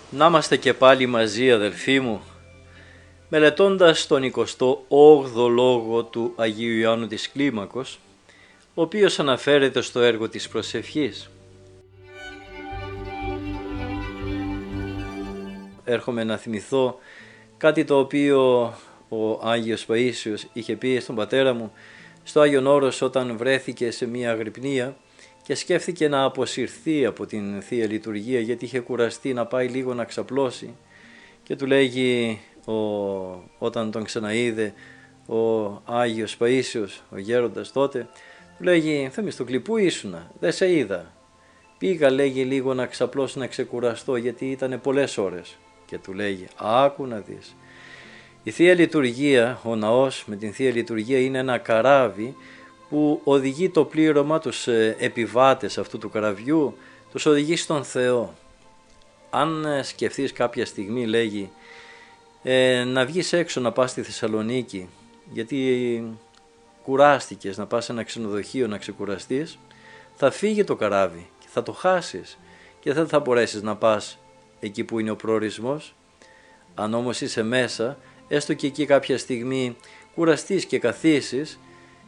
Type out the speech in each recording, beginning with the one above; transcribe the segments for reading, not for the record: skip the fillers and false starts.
Να είμαστε και πάλι μαζί, αδελφοί μου, μελετώντας τον 28ο λόγο του Αγίου Ιωάννου της Κλίμακος, ο οποίος αναφέρεται στο έργο της προσευχής. Έρχομαι να θυμηθώ κάτι το οποίο ο Άγιος Παΐσιος είχε πει στον πατέρα μου στο Άγιον Όρος όταν βρέθηκε σε μια αγρυπνία και σκέφτηκε να αποσυρθεί από την Θεία Λειτουργία γιατί είχε κουραστεί να πάει λίγο να ξαπλώσει, και του λέγει όταν τον ξαναείδε ο Άγιος Παΐσιος, ο γέροντας τότε, του λέγει: «Θεμιστοκλή, πού ήσουνα, δεν σε είδα». «Πήγα», λέγει, «λίγο να ξαπλώσω, να ξεκουραστώ, γιατί ήταν πολλές ώρες». Και του λέγει: «Άκου να δεις, η Θεία Λειτουργία, ο ναός με την Θεία Λειτουργία είναι ένα καράβι που οδηγεί το πλήρωμα, τους επιβάτες αυτού του καραβιού, τους οδηγεί στον Θεό. Αν σκεφτείς κάποια στιγμή», λέγει, «να βγεις έξω, να πας στη Θεσσαλονίκη, γιατί κουράστηκες να πας σε ένα ξενοδοχείο να ξεκουραστείς, θα φύγει το καράβι και θα το χάσεις και δεν θα μπορέσεις να πας εκεί που είναι ο προορισμός. Αν όμως είσαι μέσα, έστω και εκεί κάποια στιγμή κουραστείς και καθίσεις,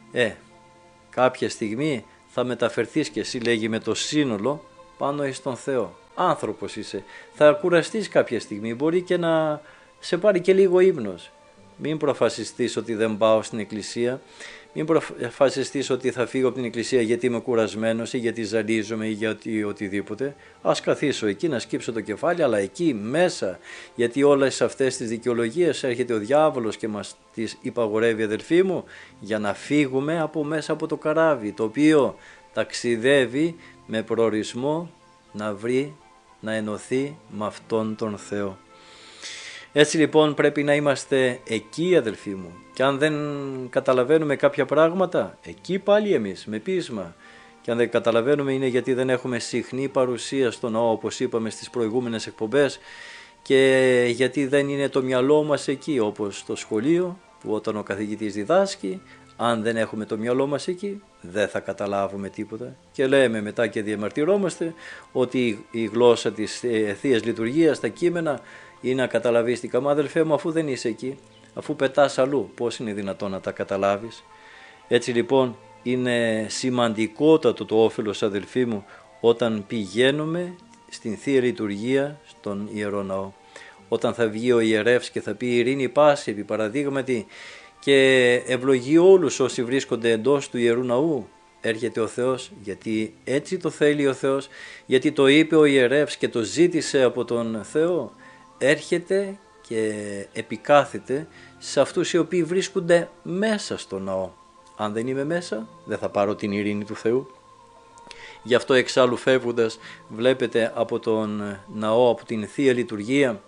κάποια στιγμή θα μεταφερθείς και εσύ», λέγει, «με το σύνολο πάνω εις τον Θεό». Άνθρωπος είσαι, θα κουραστείς κάποια στιγμή, μπορεί και να σε πάρει και λίγο ύπνος. Μην προφασιστείς ότι δεν πάω στην εκκλησία, μην προφασιστείς ότι θα φύγω από την εκκλησία γιατί είμαι κουρασμένος ή γιατί ζαλίζομαι ή γιατί οτιδήποτε. Ας καθίσω εκεί να σκύψω το κεφάλι, αλλά εκεί μέσα, γιατί όλες αυτές τις δικαιολογίες έρχεται ο διάβολος και μας τις υπαγορεύει, αδελφοί μου, για να φύγουμε από μέσα από το καράβι, το οποίο ταξιδεύει με προορισμό να βρει, να ενωθεί με αυτόν τον Θεό. Έτσι λοιπόν πρέπει να είμαστε εκεί, αδελφοί μου, και αν δεν καταλαβαίνουμε κάποια πράγματα, εκεί πάλι εμείς με πείσμα, και αν δεν καταλαβαίνουμε είναι γιατί δεν έχουμε συχνή παρουσία στο ναό, όπως είπαμε στις προηγούμενες εκπομπές, και γιατί δεν είναι το μυαλό μας εκεί, όπως στο σχολείο που όταν ο καθηγητής διδάσκει, αν δεν έχουμε το μυαλό μας εκεί, δεν θα καταλάβουμε τίποτα. Και λέμε μετά και διαμαρτυρόμαστε ότι η γλώσσα της Θείας Λειτουργίας, τα κείμενα, είναι ακαταλαβίστικα. Μα αδελφέ μου, αφού δεν είσαι εκεί, αφού πετάς αλλού, πώς είναι δυνατόν να τα καταλάβεις? Έτσι λοιπόν είναι σημαντικότατο το όφελος, αδελφοί μου, όταν πηγαίνουμε στην Θεία Λειτουργία, στον Ιερό Ναό. Όταν θα βγει ο ιερεύς και θα πει «Ειρήνη πάση», επί παραδείγματι, και ευλογεί όλους όσοι βρίσκονται εντός του Ιερού Ναού, έρχεται ο Θεός, γιατί έτσι το θέλει ο Θεός, γιατί το είπε ο ιερεύς και το ζήτησε από τον Θεό. Έρχεται και επικάθεται σε αυτούς οι οποίοι βρίσκονται μέσα στο ναό. Αν δεν είμαι μέσα, δεν θα πάρω την ειρήνη του Θεού. Γι' αυτό εξάλλου φεύγοντας, βλέπετε από τον ναό, από την Θεία Λειτουργία,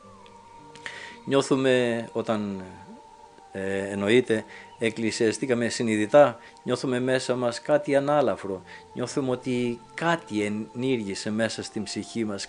νιώθουμε, όταν εννοείται εκκλησιαστήκαμε συνειδητά, νιώθουμε μέσα μας κάτι ανάλαφρο, νιώθουμε ότι κάτι ενήργησε μέσα στην ψυχή μας,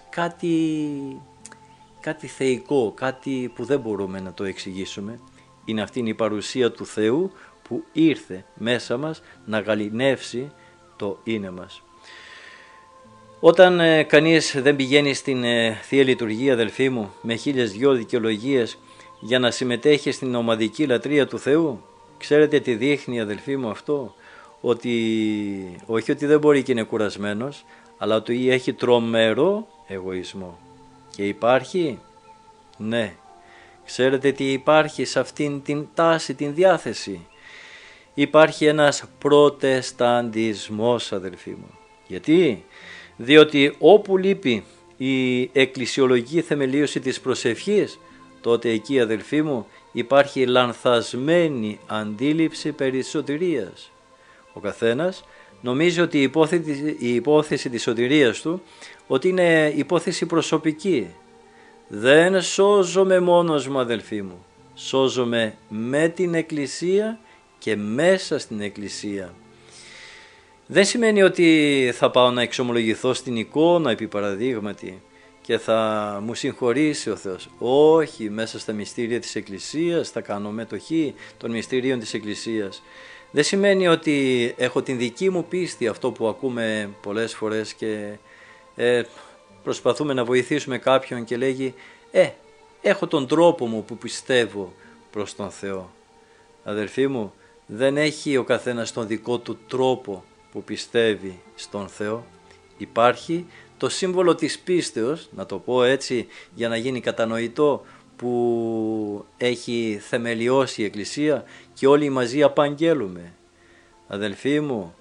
κάτι θεϊκό, κάτι που δεν μπορούμε να το εξηγήσουμε. Είναι αυτή η παρουσία του Θεού που ήρθε μέσα μας να γαληνεύσει το είναι μας. Όταν κανείς δεν πηγαίνει στην Θεία Λειτουργία, αδελφοί μου, με 1002 δικαιολογίες για να συμμετέχει στην ομαδική λατρεία του Θεού, ξέρετε τι δείχνει, αδελφοί μου, αυτό? Ότι όχι ότι δεν μπορεί και είναι κουρασμένος, αλλά ότι έχει τρομερό εγωισμό. Και υπάρχει, ναι, ξέρετε τι υπάρχει σε αυτήν την τάση, την διάθεση? Υπάρχει ένας προτεσταντισμός, αδελφοί μου. Γιατί? Διότι όπου λείπει η εκκλησιολογική θεμελίωση της προσευχής, τότε εκεί, αδελφοί μου, υπάρχει λανθασμένη αντίληψη περί σωτηρίας. Ο καθένας νομίζει ότι η υπόθεση της σωτηρίας του ότι είναι υπόθεση προσωπική. Δεν σώζομαι μόνος μου, αδελφοί μου. Σώζομαι με την Εκκλησία και μέσα στην Εκκλησία. Δεν σημαίνει ότι θα πάω να εξομολογηθώ στην εικόνα, επί παραδείγματι, και θα μου συγχωρήσει ο Θεός. Όχι, μέσα στα μυστήρια της Εκκλησίας θα κάνω μετοχή των μυστηρίων της Εκκλησίας. Δεν σημαίνει ότι έχω την δική μου πίστη, αυτό που ακούμε πολλές φορές και προσπαθούμε να βοηθήσουμε κάποιον και λέγει έχω τον τρόπο μου που πιστεύω προς τον Θεό. Αδελφοί μου, δεν έχει ο καθένας τον δικό του τρόπο που πιστεύει στον Θεό. Υπάρχει το σύμβολο της πίστεως, να το πω έτσι για να γίνει κατανοητό, που έχει θεμελιώσει η Εκκλησία και όλοι μαζί απαγγέλουμε. Αδελφοί μου,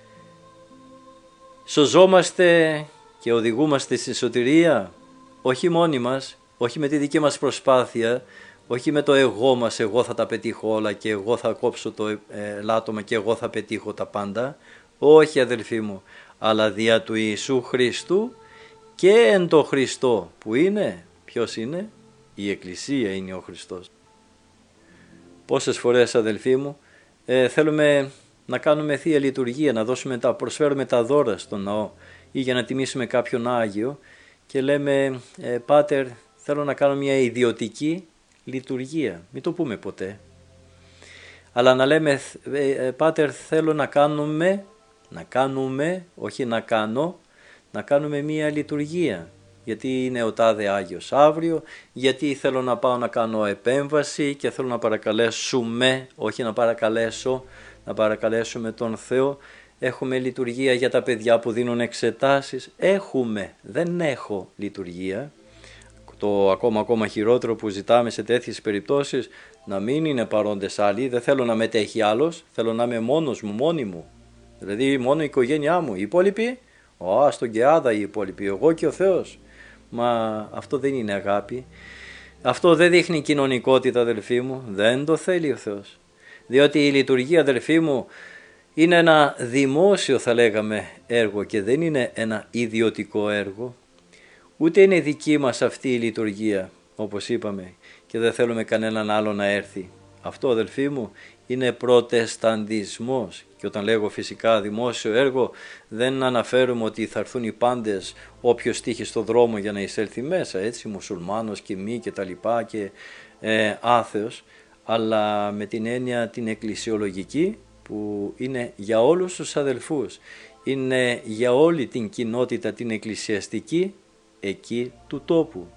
σωζόμαστε και οδηγούμαστε στη σωτηρία όχι μόνοι μας, όχι με τη δική μας προσπάθεια, όχι με το εγώ μας, εγώ θα τα πετύχω όλα και εγώ θα κόψω το λάτωμα και εγώ θα πετύχω τα πάντα. Όχι αδελφοί μου, αλλά δια του Ιησού Χριστού και εν το Χριστό που είναι, ποιος είναι? Η Εκκλησία είναι ο Χριστός. Πόσες φορές αδελφοί μου θέλουμε να κάνουμε Θεία Λειτουργία, να προσφέρουμε τα δώρα στον ναό ή για να τιμήσουμε κάποιον Άγιο και λέμε Πάτερ θέλω να κάνω μια ιδιωτική λειτουργία, μην το πούμε ποτέ, αλλά να λέμε Πάτερ θέλω να κάνουμε μια λειτουργία, γιατί είναι ο τάδε Άγιος αύριο, γιατί θέλω να πάω να κάνω επέμβαση και θέλω να παρακαλέσουμε, όχι να παρακαλέσω, να παρακαλέσουμε τον Θεό. Έχουμε λειτουργία για τα παιδιά που δίνουν εξετάσεις, δεν έχω λειτουργία. Το ακόμα χειρότερο που ζητάμε σε τέτοιες περιπτώσεις, να μην είναι παρόντες άλλοι, δεν θέλω να μετέχει άλλος, θέλω να είμαι μόνος μου, μόνη μου, δηλαδή μόνο η οικογένειά μου, οι υπόλοιποι, στον Κεάδα οι υπόλοιποι, εγώ και ο Θεός. Μα αυτό δεν είναι αγάπη, αυτό δεν δείχνει κοινωνικότητα αδελφοί μου, δεν το θέλει ο Θεός. Διότι η λειτουργία αδελφοί μου είναι ένα δημόσιο θα λέγαμε έργο και δεν είναι ένα ιδιωτικό έργο. Ούτε είναι δική μας αυτή η λειτουργία όπως είπαμε και δεν θέλουμε κανέναν άλλο να έρθει. Αυτό αδελφοί μου είναι προτεσταντισμός και όταν λέγω φυσικά δημόσιο έργο δεν αναφέρουμε ότι θα έρθουν οι πάντες όποιος τύχει στο δρόμο για να εισέλθει μέσα, έτσι, μουσουλμάνος και μη και τα λοιπά και άθεος, αλλά με την έννοια την εκκλησιολογική που είναι για όλους τους αδελφούς, είναι για όλη την κοινότητα την εκκλησιαστική εκεί του τόπου.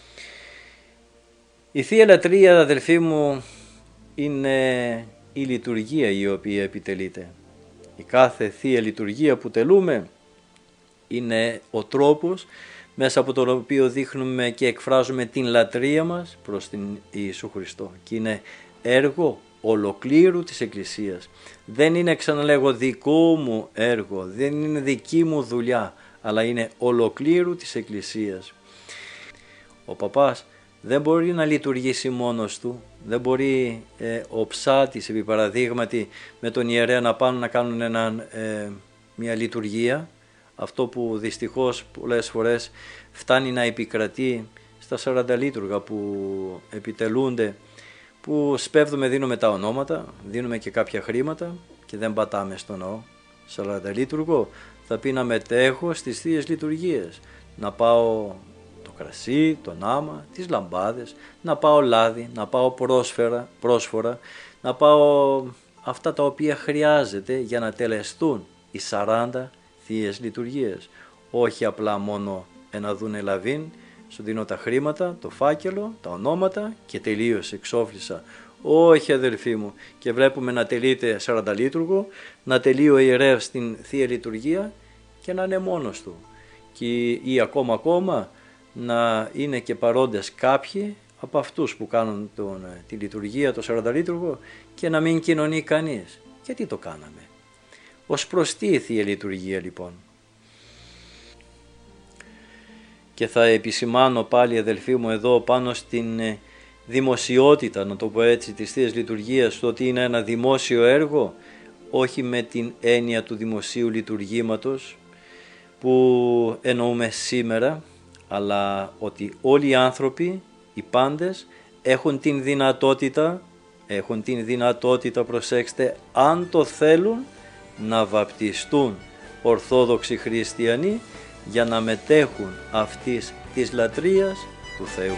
Η Θεία Λατρεία αδελφοί μου είναι η λειτουργία η οποία επιτελείται. Η κάθε Θεία Λειτουργία που τελούμε είναι ο τρόπος μέσα από τον οποίο δείχνουμε και εκφράζουμε την λατρεία μας προς την Ιησού Χριστό και είναι έργο ολοκλήρου της Εκκλησίας. Δεν είναι, ξαναλέγω, δικό μου έργο, δεν είναι δική μου δουλειά, αλλά είναι ολοκλήρου της Εκκλησίας. Ο παπάς δεν μπορεί να λειτουργήσει μόνος του, δεν μπορεί ο ψάτης επί παραδείγματι με τον ιερέα να πάνε να κάνουν μια λειτουργία, αυτό που δυστυχώς πολλές φορές φτάνει να επικρατεί στα 40 λείτουργα που επιτελούνται, που σπέβδουμε, δίνουμε τα ονόματα, δίνουμε και κάποια χρήματα και δεν πατάμε στο ναό. 40 λειτουργό θα πει να μετέχω στις Θείες Λειτουργίες, να πάω το κρασί, τον άμα, τις λαμπάδες, να πάω λάδι, να πάω πρόσφορα, να πάω αυτά τα οποία χρειάζεται για να τελεστούν οι 40 Θείες Λειτουργίες. Όχι απλά μόνο ένα δούνε λαβίν, σου δίνω τα χρήματα, το φάκελο, τα ονόματα και τελείωσε, εξόφλησα. Όχι αδελφοί μου, και βλέπουμε να τελείται 40 λείτουργο, να τελεί ο ιερεύς στην Θεία Λειτουργία και να είναι μόνος του. Ή ακόμα να είναι και παρόντες κάποιοι από αυτούς που κάνουν τη λειτουργία, το 40 λείτουργο και να μην κοινωνεί κανείς. Γιατί το κάναμε? Ως προς τι η Θεία Λειτουργία λοιπόν? Και θα επισημάνω πάλι αδελφοί μου εδώ πάνω στην δημοσιότητα, να το πω έτσι, της Θείας Λειτουργίας, το ότι είναι ένα δημόσιο έργο, όχι με την έννοια του δημοσίου λειτουργήματος που εννοούμε σήμερα, αλλά ότι όλοι οι άνθρωποι, οι πάντες, έχουν την δυνατότητα, προσέξτε, αν το θέλουν, να βαπτιστούν Ορθόδοξοι Χριστιανοί για να μετέχουν αυτής της λατρείας του Θεού.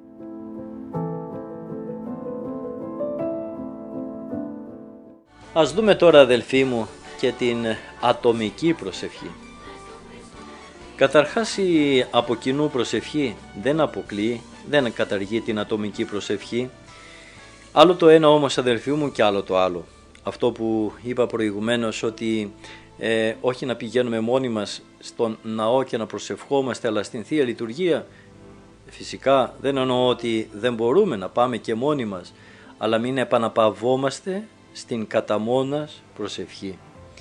Ας δούμε τώρα αδελφοί μου και την ατομική προσευχή. Καταρχάς η από κοινού προσευχή δεν αποκλείει, δεν καταργεί την ατομική προσευχή. Άλλο το ένα όμως αδελφοί μου και άλλο το άλλο. Αυτό που είπα προηγουμένως ότι όχι να πηγαίνουμε μόνοι μας στον ναό και να προσευχόμαστε, αλλά στην Θεία Λειτουργία. Φυσικά δεν εννοώ ότι δεν μπορούμε να πάμε και μόνοι μας, αλλά μην επαναπαυόμαστε στην κατά μόνας προσευχή.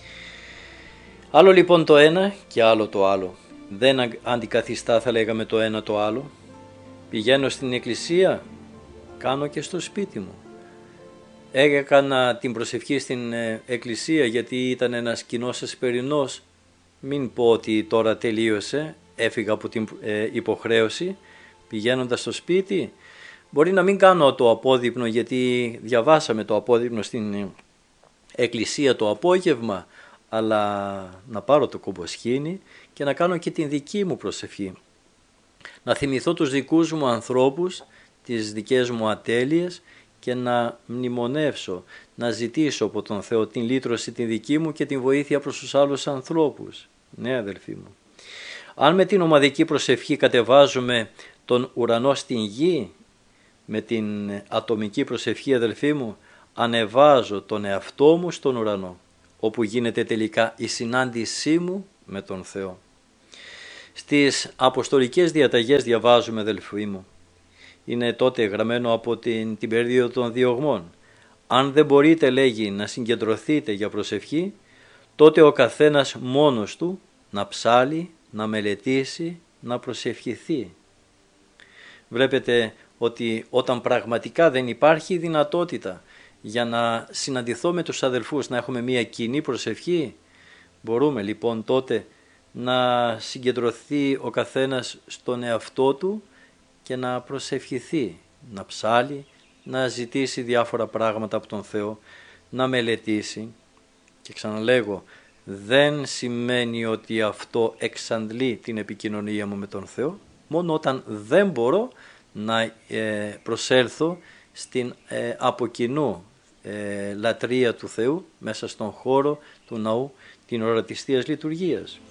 Άλλο λοιπόν το ένα και άλλο το άλλο. Δεν αντικαθιστά θα λέγαμε το ένα το άλλο. Πηγαίνω στην εκκλησία, κάνω και στο σπίτι μου. Έκανα την προσευχή στην εκκλησία γιατί ήταν ένας κοινός εσπερινός. Μην πω ότι τώρα τελείωσε, έφυγα από την υποχρέωση. Πηγαίνοντας στο σπίτι, μπορεί να μην κάνω το απόδειπνο γιατί διαβάσαμε το απόδειπνο στην εκκλησία το απόγευμα, αλλά να πάρω το κομποσχήνι και να κάνω και την δική μου προσευχή. Να θυμηθώ τους δικούς μου ανθρώπους, τις δικές μου ατέλειες και να μνημονεύσω, να ζητήσω από τον Θεό την λύτρωση την δική μου και την βοήθεια προς τους άλλους ανθρώπους. Ναι αδελφοί μου. Αν με την ομαδική προσευχή κατεβάζουμε τον ουρανό στην γη, με την ατομική προσευχή αδελφοί μου, ανεβάζω τον εαυτό μου στον ουρανό, όπου γίνεται τελικά η συνάντησή μου με τον Θεό. Στις αποστολικές διαταγές διαβάζουμε αδελφοί μου, είναι τότε γραμμένο από την περίοδο των διωγμών. Αν δεν μπορείτε λέγει να συγκεντρωθείτε για προσευχή, τότε ο καθένας μόνος του να ψάλει, να μελετήσει, να προσευχηθεί. Βλέπετε ότι όταν πραγματικά δεν υπάρχει δυνατότητα για να συναντηθώ με τους αδελφούς, να έχουμε μια κοινή προσευχή, μπορούμε λοιπόν τότε να συγκεντρωθεί ο καθένας στον εαυτό του και να προσευχηθεί, να ψάλει, να ζητήσει διάφορα πράγματα από τον Θεό, να μελετήσει. Και ξαναλέγω, δεν σημαίνει ότι αυτό εξαντλεί την επικοινωνία μου με τον Θεό, μόνο όταν δεν μπορώ να προσέλθω στην από κοινού λατρεία του Θεού μέσα στον χώρο του ναού την ώρα της Θείας Λειτουργίας.